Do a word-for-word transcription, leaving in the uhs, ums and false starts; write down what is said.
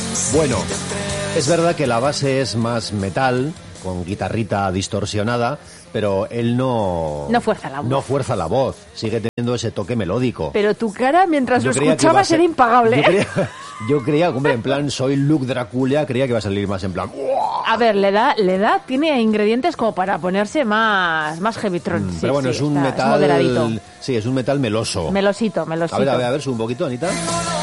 Bueno, es verdad que la base es más metal, con guitarrita distorsionada, pero él no... No fuerza la voz. No fuerza la voz, sigue teniendo ese toque melódico. Pero tu cara mientras Yo lo creía que iba a escuchabas ser- era impagable. Yo ¿eh? creía, yo creía, hombre, en plan, soy Luke Drácula, creía que iba a salir más en plan... ¡Uah! A ver, le da, le da, tiene ingredientes como para ponerse más, más heavytron. Mm, Sí, pero bueno, sí, es un está- metal... Es moderadito. Sí, es un metal meloso. Melosito, melosito. A ver, a ver, a ver, sube un poquito, Anita.